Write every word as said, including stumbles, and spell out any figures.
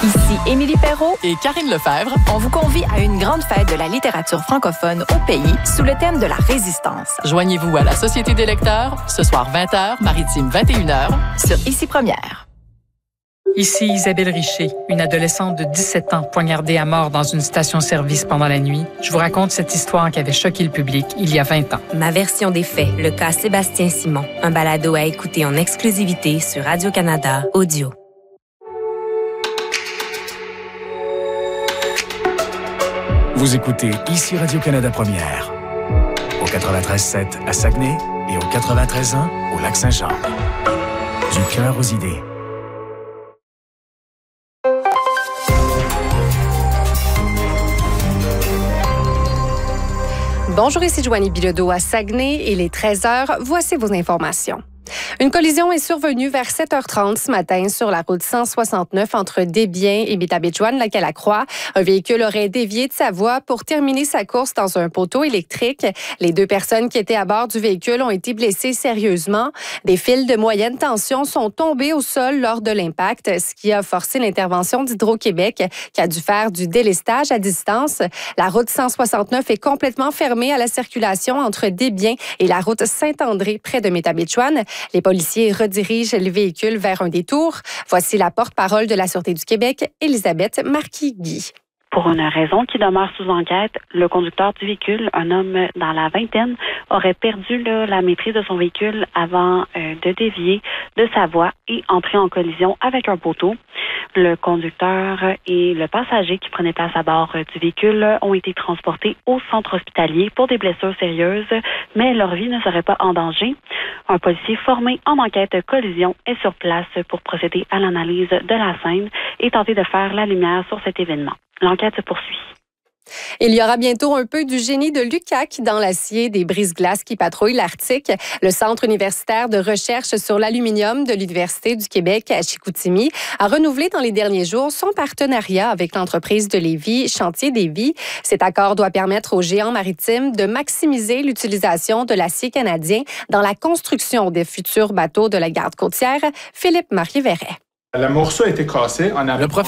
Ici Émilie Perrault et Karine Lefebvre. On vous convie à une grande fête de la littérature francophone au pays sous le thème de la résistance. Joignez-vous à la Société des lecteurs ce soir vingt heures, Maritime vingt et une heures sur Ici Première. Ici Isabelle Richer, une adolescente de dix-sept ans poignardée à mort dans une station-service pendant la nuit. Je vous raconte cette histoire qui avait choqué le public il y a vingt ans. Ma version des faits, le cas Sébastien Simon. Un balado à écouter en exclusivité sur Radio-Canada Audio. Vous écoutez Ici Radio-Canada Première, au quatre-vingt-treize sept à Saguenay et au quatre-vingt-treize un au Lac-Saint-Jean. Du cœur aux idées. Bonjour, ici Joanie Bilodeau à Saguenay. Il est treize heures. Voici vos informations. Une collision est survenue vers sept heures trente ce matin sur la route cent soixante-neuf entre Desbiens et Bétabitchouane-Lacalacroix. Un véhicule aurait dévié de sa voie pour terminer sa course dans un poteau électrique. Les deux personnes qui étaient à bord du véhicule ont été blessées sérieusement. Des fils de moyenne tension sont tombés au sol lors de l'impact, ce qui a forcé l'intervention d'Hydro-Québec qui a dû faire du délestage à distance. La route cent soixante-neuf est complètement fermée à la circulation entre Desbiens et la route Saint-André près de Métabitchouane. Les policiers redirigent le véhicule vers un détour. Voici la porte-parole de la Sûreté du Québec, Élisabeth Marquis-Guy. Pour une raison qui demeure sous enquête, le conducteur du véhicule, un homme dans la vingtaine, aurait perdu là, la maîtrise de son véhicule avant euh, de dévier de sa voie et entrer en collision avec un poteau. Le conducteur et le passager qui prenait place à bord du véhicule ont été transportés au centre hospitalier pour des blessures sérieuses, mais leur vie ne serait pas en danger. Un policier formé en enquête collision est sur place pour procéder à l'analyse de la scène et tenter de faire la lumière sur cet événement. L'enquête se poursuit. Il y aura bientôt un peu du génie de l'U Q A C dans l'acier des brise-glaces qui patrouillent l'Arctique. Le Centre universitaire de recherche sur l'aluminium de l'Université du Québec à Chicoutimi a renouvelé dans les derniers jours son partenariat avec l'entreprise de Lévis, Chantier Lévis. Cet accord doit permettre aux géants maritimes de maximiser l'utilisation de l'acier canadien dans la construction des futurs bateaux de la garde côtière. Philippe Marieverret. Le morceau a été cassé. On a... Le